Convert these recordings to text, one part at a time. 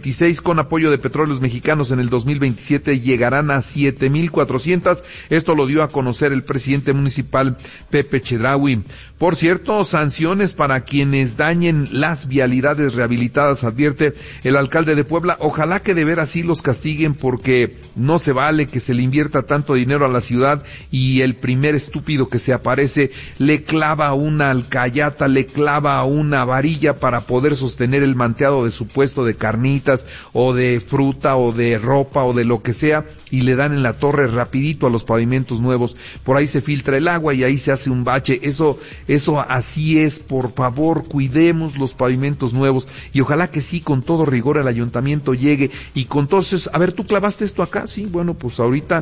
2026, con apoyo de Petróleos Mexicanos en el 2027 llegarán a 7,400. Esto lo dio a conocer el presidente municipal Pepe Chedraui. Por cierto, sanciones para quienes dañen las vialidades rehabilitadas, advierte el alcalde de Puebla. Ojalá que de veras sí los castiguen, porque no se vale que se le invierta tanto dinero a la ciudad y el primer estúpido que se aparece le clava una alcayata, le clava una varilla para poder sostener el manteado de su puesto de carnitas o de fruta o de ropa o de lo que sea, y le dan en la torre rapidito a los pavimentos nuevos. Por ahí se filtra el agua y ahí se hace un bache. Eso así es. Por favor, cuidemos los pavimentos nuevos, y ojalá que sí, con todo rigor, el ayuntamiento llegue y con todo eso, a ver, ¿tú clavaste esto acá? Sí, bueno, pues ahorita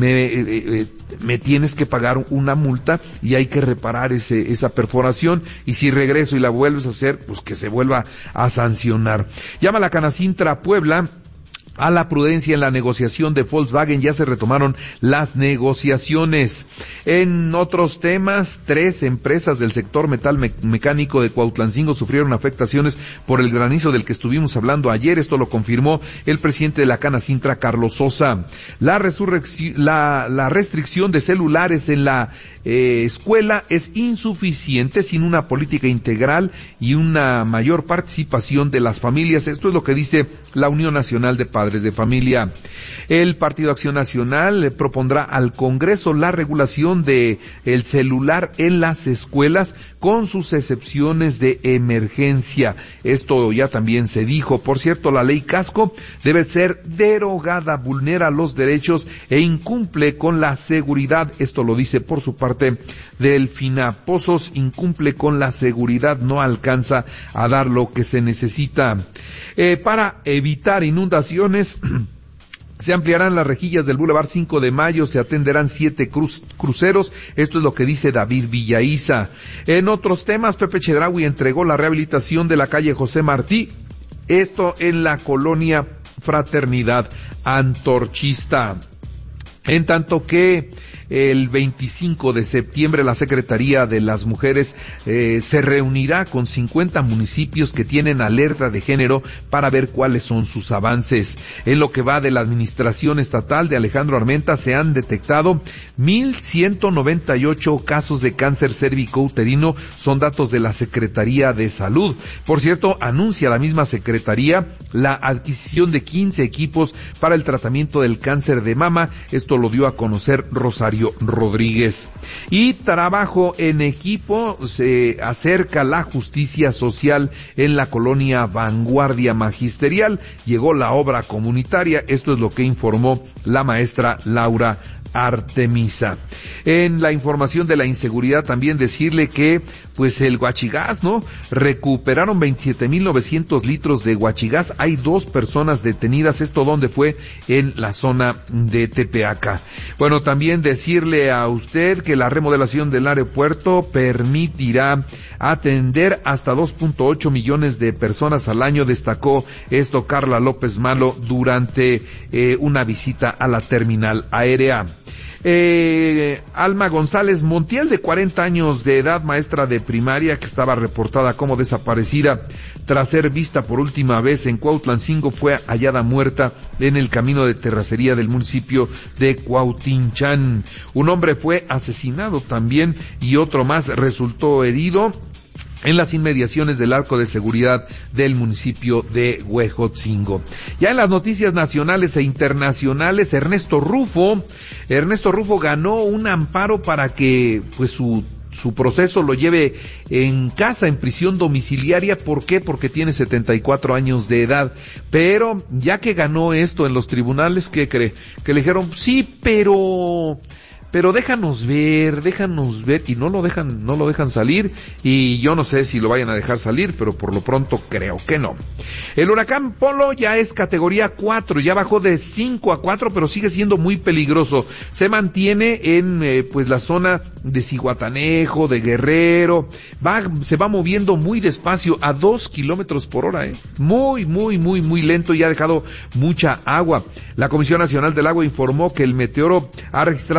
me tienes que pagar una multa y hay que reparar esa perforación, y si regreso y la vuelves a hacer, pues que se vuelva a sancionar. Llama la Canacintra Puebla a la prudencia en la negociación de Volkswagen. Ya se retomaron las negociaciones. En otros temas, 3 empresas del sector metal mecánico de Cuautlancingo sufrieron afectaciones por el granizo del que estuvimos hablando ayer. Esto lo confirmó el presidente de la Canacintra, Carlos Sosa. La restricción de celulares en la escuela es insuficiente sin una política integral y una mayor participación de las familias. Esto es lo que dice la Unión Nacional de Padres de Familia. El Partido Acción Nacional le propondrá al Congreso la regulación de el celular en las escuelas, con sus excepciones de emergencia. Esto ya también se dijo. Por cierto, la ley Casco debe ser derogada, vulnera los derechos e incumple con la seguridad. Esto lo dice por su parte Delfina Pozos. Incumple con la seguridad, no alcanza a dar lo que se necesita. Para evitar inundaciones, se ampliarán las rejillas del Boulevard 5 de Mayo, se atenderán 7 cruceros. Esto es lo que dice David Villaiza. En otros temas, Pepe Chedraui entregó la rehabilitación de la calle José Martí, esto en la colonia Fraternidad Antorchista. En tanto que el 25 de septiembre la Secretaría de las Mujeres se reunirá con 50 municipios que tienen alerta de género para ver cuáles son sus avances. En lo que va de la administración estatal de Alejandro Armenta, se han detectado 1,198 casos de cáncer cérvico-uterino, son datos de la Secretaría de Salud. Por cierto, anuncia la misma Secretaría la adquisición de 15 equipos para el tratamiento del cáncer de mama. Esto lo dio a conocer Rosario Rodríguez. Y trabajo en equipo, se acerca la justicia social en la colonia Vanguardia Magisterial. Llegó la obra comunitaria. Esto es lo que informó la maestra Laura Artemisa. En la información de la inseguridad, también decirle que pues el huachigás, ¿no? Recuperaron 27,900 litros de huachigás. Hay 2 personas detenidas. ¿Esto dónde fue? En la zona de Tepeaca. Bueno, también decirle a usted que la remodelación del aeropuerto permitirá atender hasta 2.8 millones de personas al año. Destacó esto Carla López Malo durante una visita a la terminal aérea. Alma González Montiel, de 40 años de edad, maestra de primaria, que estaba reportada como desaparecida tras ser vista por última vez en Cuautlancingo, fue hallada muerta en el camino de terracería del municipio de Cuautinchán. Un hombre fue asesinado también y otro más resultó herido en las inmediaciones del arco de seguridad del municipio de Huejotzingo. Ya en las noticias nacionales e internacionales, Ernesto Rufo ganó un amparo para que pues su proceso lo lleve en casa, en prisión domiciliaria. ¿Por qué? Porque tiene 74 años de edad. Pero ya que ganó esto en los tribunales, ¿qué cree? Que le dijeron, sí, pero déjanos ver, y no lo dejan salir, y yo no sé si lo vayan a dejar salir, pero por lo pronto creo que no. El huracán Polo ya es categoría 4, ya bajó de 5 a 4, pero sigue siendo muy peligroso. Se mantiene en pues la zona de Zihuatanejo, de Guerrero, se va moviendo muy despacio, a 2 kilómetros por hora, muy lento, y ha dejado mucha agua. La Comisión Nacional del Agua informó que el meteoro ha registrado vientos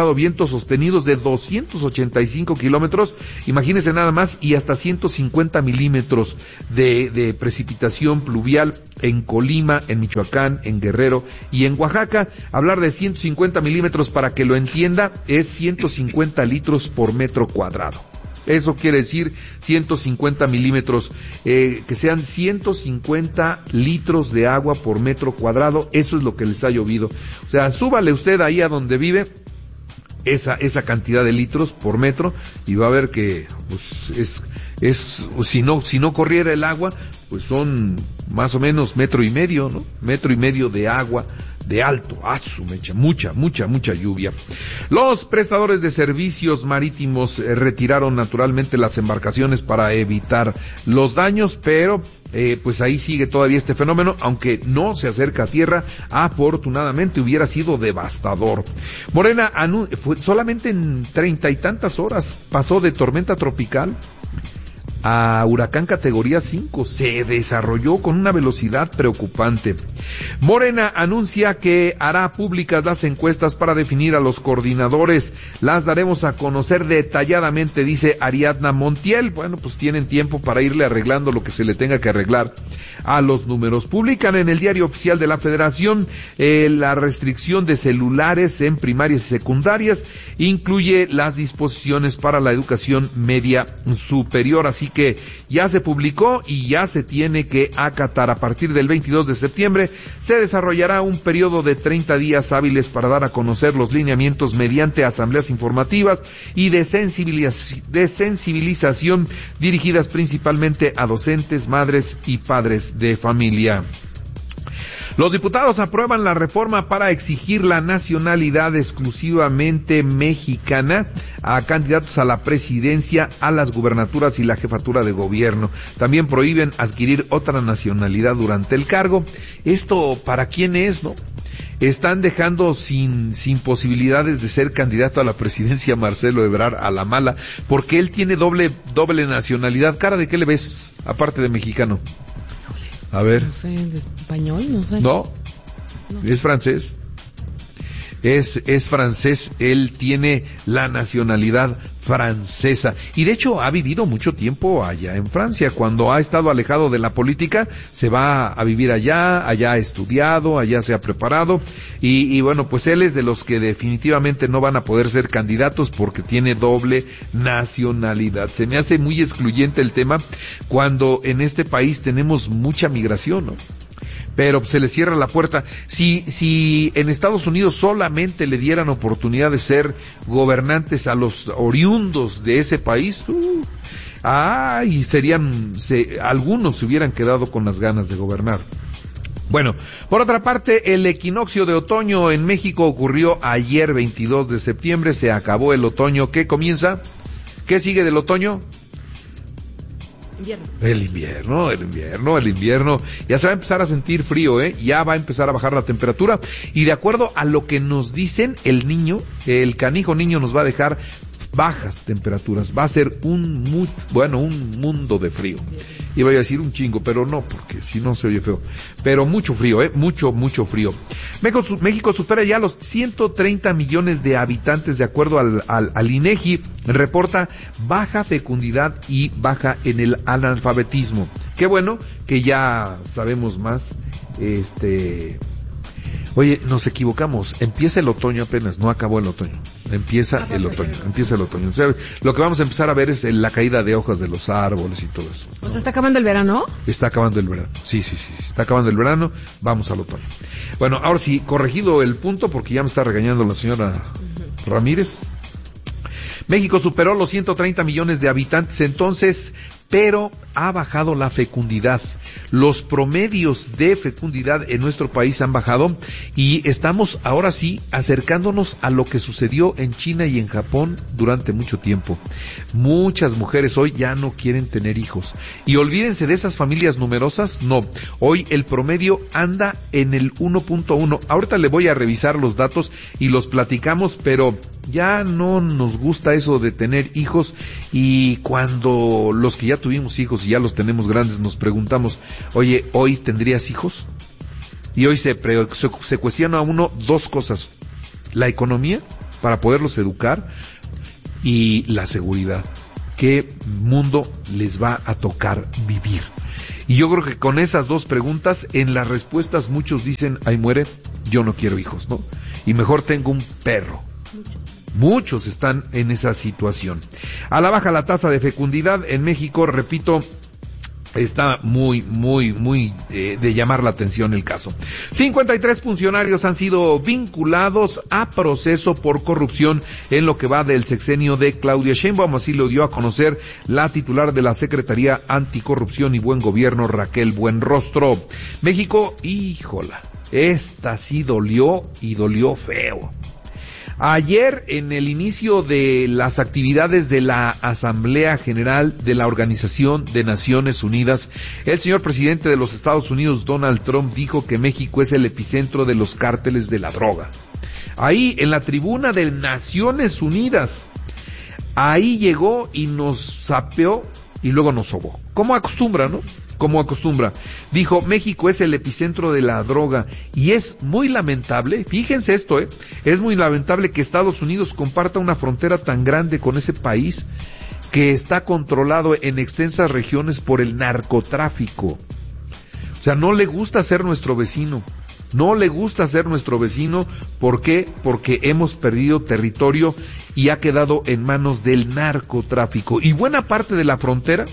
ciclos sostenidos de 285 kilómetros, imagínense nada más, y hasta 150 milímetros de precipitación pluvial en Colima, en Michoacán, en Guerrero y en Oaxaca. Hablar de 150 milímetros, para que lo entienda, es 150 litros por metro cuadrado. Eso quiere decir 150 milímetros, que sean 150 litros de agua por metro cuadrado. Eso es lo que les ha llovido. O sea, súbale usted ahí a donde vive esa cantidad de litros por metro y va a ver que pues si no corriera el agua, pues son más o menos metro y medio, ¿no? Metro y medio de agua de alto, su mecha, mucha lluvia. Los prestadores de servicios marítimos retiraron naturalmente las embarcaciones para evitar los daños, pero pues ahí sigue todavía este fenómeno, aunque no se acerca a tierra. Afortunadamente hubiera sido devastador. Morena solamente en 30 y tantas horas pasó de tormenta tropical a huracán categoría 5, se desarrolló con una velocidad preocupante. Morena anuncia que hará públicas las encuestas para definir a los coordinadores. Las daremos a conocer detalladamente, dice Ariadna Montiel. Bueno, pues tienen tiempo para irle arreglando lo que se le tenga que arreglar a los números. Publican en el Diario Oficial de la Federación la restricción de celulares en primarias y secundarias, incluye las disposiciones para la educación media superior, así que ya se publicó y ya se tiene que acatar. A partir del 22 de septiembre se desarrollará un periodo de 30 días hábiles para dar a conocer los lineamientos mediante asambleas informativas y de sensibilización dirigidas principalmente a docentes, madres y padres de familia. Los diputados aprueban la reforma para exigir la nacionalidad exclusivamente mexicana a candidatos a la presidencia, a las gubernaturas y la jefatura de gobierno. También prohíben adquirir otra nacionalidad durante el cargo. ¿Esto para quién es, no? Están dejando sin posibilidades de ser candidato a la presidencia Marcelo Ebrard a la mala, porque él tiene doble nacionalidad. ¿Cara de qué le ves, aparte de mexicano? A ver. No sé, de español, no sé. No, es francés. Es francés, él tiene la nacionalidad francesa y de hecho ha vivido mucho tiempo allá en Francia. Cuando ha estado alejado de la política se va a vivir allá ha estudiado, allá se ha preparado y bueno, pues él es de los que definitivamente no van a poder ser candidatos porque tiene doble nacionalidad. Se me hace muy excluyente el tema cuando en este país tenemos mucha migración, ¿no? Pero se le cierra la puerta. Si en Estados Unidos solamente le dieran oportunidad de ser gobernantes a los oriundos de ese país, algunos se hubieran quedado con las ganas de gobernar. Bueno, por otra parte, el equinoccio de otoño en México ocurrió ayer 22 de septiembre, se acabó el otoño. ¿Qué comienza? ¿Qué sigue del otoño? El invierno. Ya se va a empezar a sentir frío, ya va a empezar a bajar la temperatura y de acuerdo a lo que nos dicen, el canijo niño nos va a dejar bajas temperaturas. Va a ser un mundo de frío. Iba a decir un chingo, pero no, porque si no se oye feo. Pero mucho frío, mucho frío. México supera ya los 130 millones de habitantes de acuerdo al INEGI. Reporta baja fecundidad y baja en el analfabetismo. Qué bueno que ya sabemos más. Oye, nos equivocamos. Empieza el otoño apenas, no acabó el otoño. Empieza el otoño. O sea, lo que vamos a empezar a ver es la caída de hojas de los árboles y todo eso, ¿no? O sea, ¿está acabando el verano? Está acabando el verano. Sí. Está acabando el verano. Vamos al otoño. Bueno, ahora sí, corregido el punto porque ya me está regañando la señora Ramírez. México superó los 130 millones de habitantes entonces, pero ha bajado la fecundidad. Los promedios de fecundidad en nuestro país han bajado y estamos ahora sí acercándonos a lo que sucedió en China y en Japón durante mucho tiempo. Muchas mujeres hoy ya no quieren tener hijos. Y olvídense de esas familias numerosas, no. Hoy el promedio anda en el 1.1. Ahorita le voy a revisar los datos y los platicamos, pero ya no nos gusta eso de tener hijos y cuando los que ya tuvimos hijos y ya los tenemos grandes nos preguntamos, oye, ¿hoy tendrías hijos? Y hoy se cuestiona a uno dos cosas, la economía para poderlos educar, y la seguridad. ¿Qué mundo les va a tocar vivir? Y yo creo que con esas dos preguntas, en las respuestas muchos dicen, ay muere, yo no quiero hijos, ¿no? Y mejor tengo un perro. Muchos están en esa situación. A la baja la tasa de fecundidad en México, repito, está muy de llamar la atención el caso. 53 funcionarios han sido vinculados a proceso por corrupción en lo que va del sexenio de Claudia Sheinbaum, así lo dio a conocer la titular de la Secretaría Anticorrupción y Buen Gobierno, Raquel Buenrostro. México, híjola, esta sí dolió y dolió feo. Ayer, en el inicio de las actividades de la Asamblea General de la Organización de Naciones Unidas, el señor presidente de los Estados Unidos, Donald Trump, dijo que México es el epicentro de los cárteles de la droga. Ahí, en la tribuna de Naciones Unidas, ahí llegó y nos sapeó y luego nos sobó. Como acostumbra, ¿no? Como acostumbra. Dijo, México es el epicentro de la droga, y es muy lamentable, fíjense esto, es muy lamentable que Estados Unidos comparta una frontera tan grande con ese país que está controlado en extensas regiones por el narcotráfico. O sea, no le gusta ser nuestro vecino. No le gusta ser nuestro vecino. ¿Por qué? Porque hemos perdido territorio y ha quedado en manos del narcotráfico. Y buena parte de la frontera,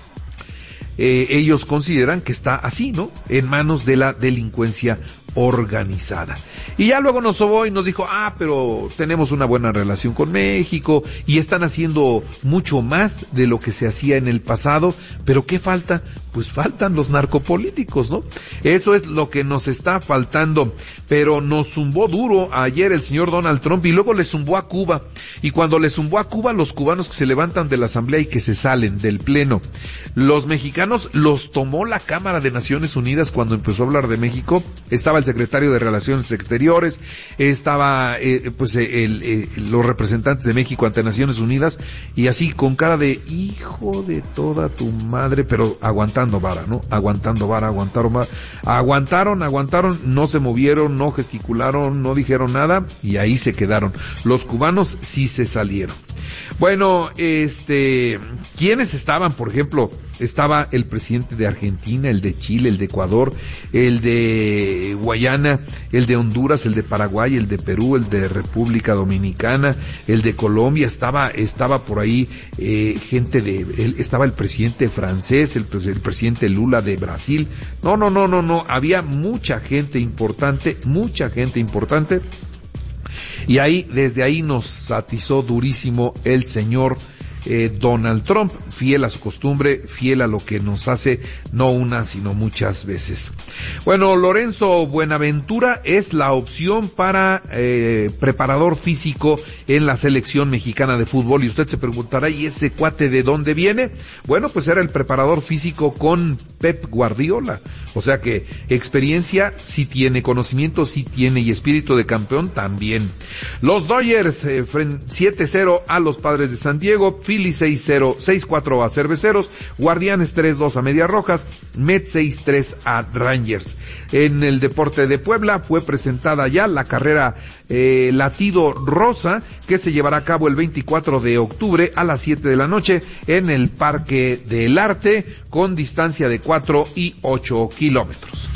ellos consideran que está así, ¿no? En manos de la delincuencia organizada. Y ya luego nos sobó y nos dijo, pero tenemos una buena relación con México y están haciendo mucho más de lo que se hacía en el pasado, pero ¿qué falta? Pues faltan los narcopolíticos, ¿no? Eso es lo que nos está faltando, pero nos zumbó duro ayer el señor Donald Trump y luego le zumbó a Cuba, y cuando le zumbó a Cuba, los cubanos que se levantan de la asamblea y que se salen del pleno, los mexicanos los tomó la Cámara de Naciones Unidas cuando empezó a hablar de México. Estaba el secretario de Relaciones Exteriores, estaba los representantes de México ante Naciones Unidas, y así con cara de hijo de toda tu madre, pero aguantando vara, ¿no? Aguantando vara, aguantaron, no se movieron, no gesticularon, no dijeron nada, y ahí se quedaron. Los cubanos sí se salieron. Bueno, ¿quiénes estaban? Por ejemplo, estaba el presidente de Argentina, el de Chile, el de Ecuador, el de Guayana, el de Honduras, el de Paraguay, el de Perú, el de República Dominicana, el de Colombia, estaba por ahí estaba el presidente francés, el presidente Lula de Brasil. No, había mucha gente importante, y desde ahí nos atizó durísimo el señor Donald Trump, fiel a su costumbre, fiel a lo que nos hace no una sino muchas veces. Bueno, Lorenzo Buenaventura es la opción para preparador físico en la selección mexicana de fútbol, y usted se preguntará, ¿y ese cuate de dónde viene? Bueno, pues era el preparador físico con Pep Guardiola, o sea que experiencia sí tiene, conocimiento sí tiene, y espíritu de campeón también. Los Dodgers 7-0 a los Padres de San Diego, Phillies 6-4 a Cerveceros, Guardianes 3-2 a Medias Rojas, Mets 6-3 a Rangers. En el deporte de Puebla fue presentada ya la carrera Latido Rosa, que se llevará a cabo el 24 de octubre a las 7 de la noche en el Parque del Arte, con distancia de 4 y 8 kilómetros.